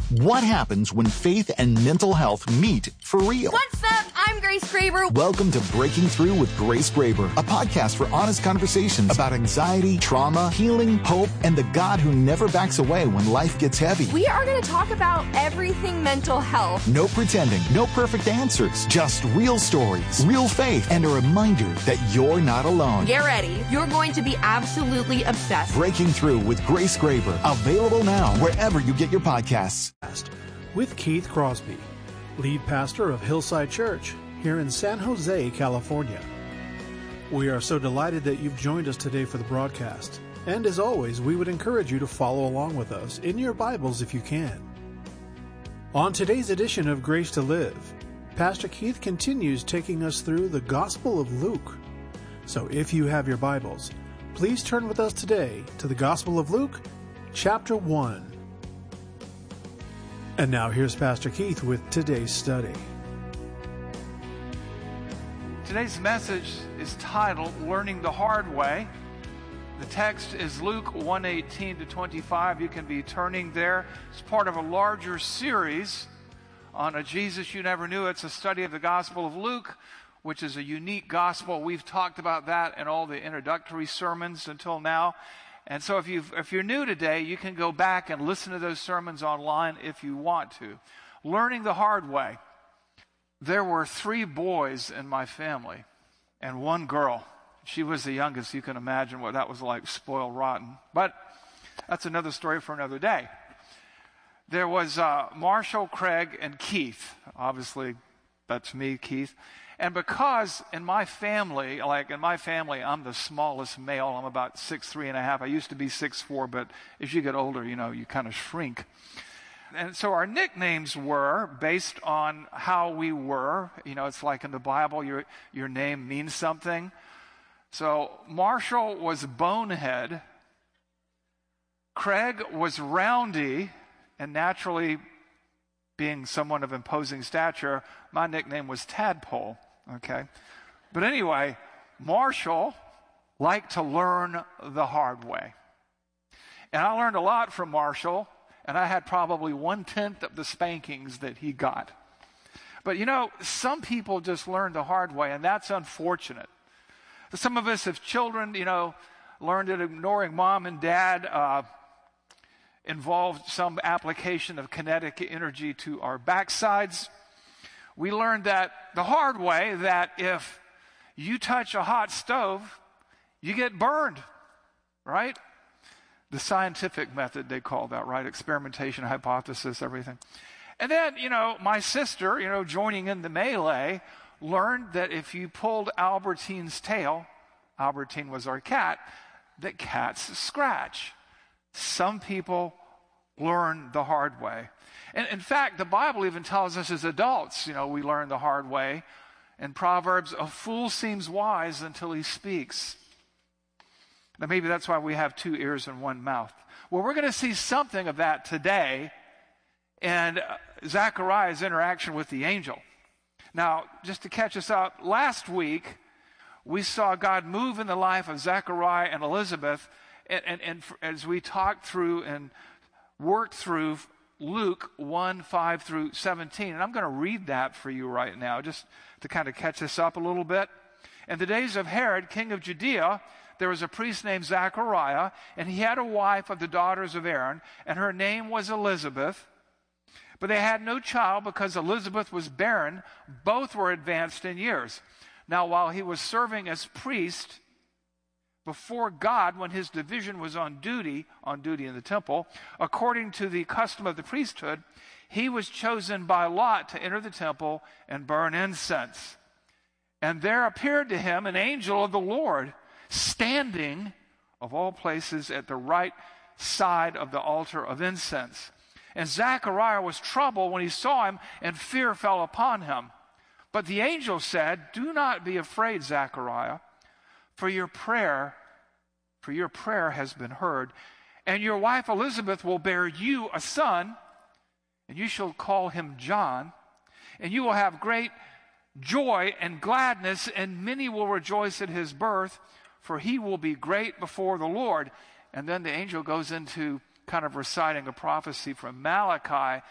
What happens when faith and mental health meet for real? What's up? I'm Grace Graber. Welcome to Breaking Through with Grace Graber, a podcast for honest conversations about anxiety, trauma, healing, hope, and the God who never backs away when life gets heavy. We are going to talk about everything mental health. No pretending, no perfect answers, just real stories, real faith, and a reminder that you're not alone. Get ready. You're going to be absolutely obsessed. Breaking Through with Grace Graber, available now wherever you get your podcasts. With Keith Crosby, lead pastor of Hillside Church here in San Jose, California. We are so delighted that you've joined us today for the broadcast. And as always, we would encourage you to follow along with us in your Bibles if you can. On today's edition of Grace to Live, Pastor Keith continues taking us through the Gospel of Luke. So if you have your Bibles, please turn with us today to the Gospel of Luke, chapter 1. And now here's Pastor Keith with today's study. Today's message is titled, Learning the Hard Way. The text is Luke 1:18 to 25. You can be turning there. It's part of a larger series on a Jesus you never knew. It's a study of the Gospel of Luke, which is a unique gospel. We've talked about that in all the introductory sermons until now. And so if you're new today, you can go back and listen to those sermons online if you want to. Learning the hard way. There were 3 boys in my family and 1 girl. She was the youngest. You can imagine what that was like, spoiled rotten. But that's another story for another day. There was Marshall, Craig, and Keith. Obviously, that's me, Keith. And because in my family, I'm the smallest male. I'm about 6'3.5". I used to be 6'4", but as you get older, you kind of shrink. And so our nicknames were based on how we were. It's like in the Bible, your name means something. So Marshall was Bonehead. Craig was Roundy, and naturally, being someone of imposing stature, my nickname was Tadpole. Okay. But anyway, Marshall liked to learn the hard way. And I learned a lot from Marshall, and I had probably 1/10 of the spankings that he got. But some people just learn the hard way, and that's unfortunate. Some of us, if children, learned that ignoring mom and dad involved some application of kinetic energy to our backsides. We learned that the hard way, that if you touch a hot stove, you get burned, right? The scientific method, they call that, right? Experimentation, hypothesis, everything. And then, my sister, joining in the melee, learned that if you pulled Albertine's tail, Albertine was our cat, that cats scratch. Some people learn the hard way. And in fact, the Bible even tells us as adults, we learn the hard way. In Proverbs, a fool seems wise until he speaks. Now maybe that's why we have 2 ears and 1 mouth. Well, we're going to see something of that today in Zechariah's interaction with the angel. Now, just to catch us up, last week we saw God move in the life of Zechariah and Elizabeth, and as we talked through and worked through Luke 1:5 through 17. And I'm going to read that for you right now, just to kind of catch us up a little bit. In the days of Herod, king of Judea, there was a priest named Zechariah, and he had a wife of the daughters of Aaron, and her name was Elizabeth. But they had no child because Elizabeth was barren. Both were advanced in years. Now, while he was serving as priest before God, when his division was on duty in the temple, according to the custom of the priesthood, he was chosen by lot to enter the temple and burn incense. And there appeared to him an angel of the Lord, standing, of all places, at the right side of the altar of incense. And Zechariah was troubled when he saw him, and fear fell upon him. But the angel said, "Do not be afraid, Zechariah, for your prayer has been heard, and your wife Elizabeth will bear you a son, and you shall call him John, and you will have great joy and gladness, and many will rejoice at his birth, for he will be great before the Lord." And then the angel goes into kind of reciting a prophecy from Malachi